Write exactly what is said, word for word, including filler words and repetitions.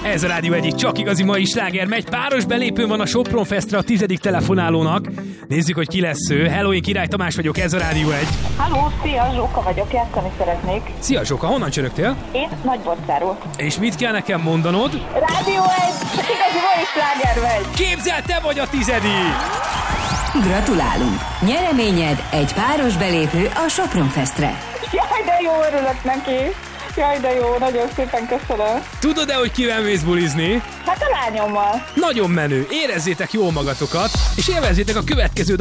Ez a Rádió egyik csak igazi mai sláger megy. Páros belépőn van a Sopron Festre a tizedik telefonálónak. Nézzük, hogy ki lesz ő. Hello, én Király Tamás vagyok, ez a Rádió egy. Halló, szia, Zsóka vagyok, játszani szeretnék. Szia Zsóka, honnan csörögtél? Én Nagyboncáról. És mit kell nekem mondanod? Rádió egy, csak igazi mai sláger megy. Képzeld, te vagy a tizedik! Gratulálunk! Nyereményed egy páros belépő a Sopron Festre. Jaj, de jó, örülök neki. Jaj, de jó, nagyon szépen köszönöm. Tudod-e, hogy kivel mész bulizni? Hát a lányommal. Nagyon menő, érezzétek jól magatokat, és élvezzétek a következő